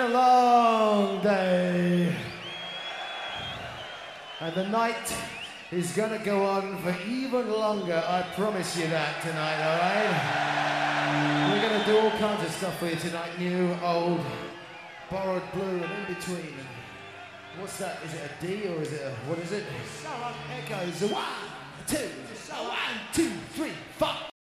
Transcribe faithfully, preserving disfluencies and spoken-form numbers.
a long day. And the night is gonna go on for even longer, I promise you that tonight, all right? We're gonna do all kinds of stuff for you tonight, new, old, borrowed blue, and in between. What's that? Is it a D or is it a, what is it? So echoes, a one, two, so one, two, three, four.